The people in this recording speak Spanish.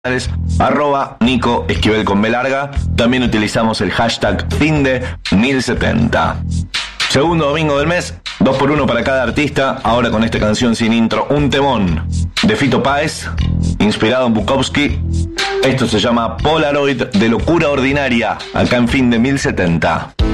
Nico Esquivel con B larga. También utilizamos el hashtag Finde1070. Segundo domingo del mes, 2x1 para cada artista. Ahora con esta canción sin intro, un temón de Fito Páez, inspirado en Bukowski. Esto se llama Polaroid de locura ordinaria, acá en Finde1070.